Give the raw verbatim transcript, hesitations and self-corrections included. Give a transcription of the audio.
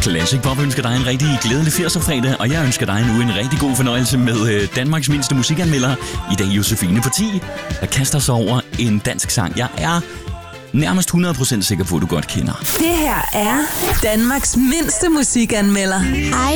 Classic Pop ønsker dig en rigtig glædelig firser-fredag, og jeg ønsker dig nu en rigtig god fornøjelse med øh, Danmarks mindste musikanmelder. I dag Josefine på ti, der kaster sig over en dansk sang. Jeg er nærmest hundrede procent sikker på, at du godt kender. Det her er Danmarks mindste musikanmelder. Hej,